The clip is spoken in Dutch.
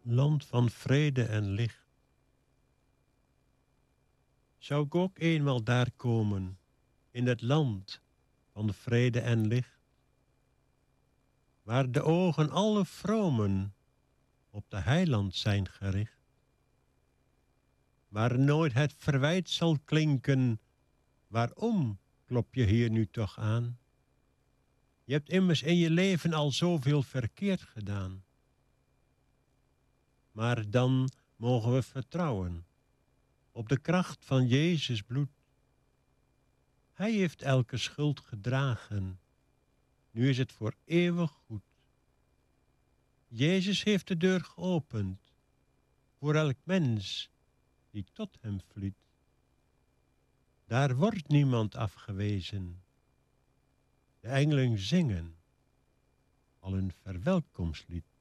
land van vrede en licht. Zou ik ook eenmaal daar komen, in het land van vrede en licht, waar de ogen alle vromen op de heiland zijn gericht, waar nooit het verwijt zal klinken, waarom klop je hier nu toch aan? Je hebt immers in je leven al zoveel verkeerd gedaan. Maar dan mogen we vertrouwen op de kracht van Jezus bloed. Hij heeft elke schuld gedragen, nu is het voor eeuwig goed. Jezus heeft de deur geopend voor elk mens die tot hem vliet. Daar wordt niemand afgewezen. De engelen zingen al een verwelkomstlied.